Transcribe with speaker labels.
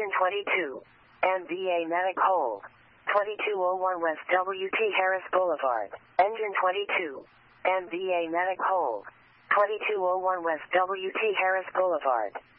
Speaker 1: Engine 22. MVA Medic hold. 2201 West WT Harris Boulevard. Engine 22. MVA Medic hold. 2201 West WT Harris Boulevard.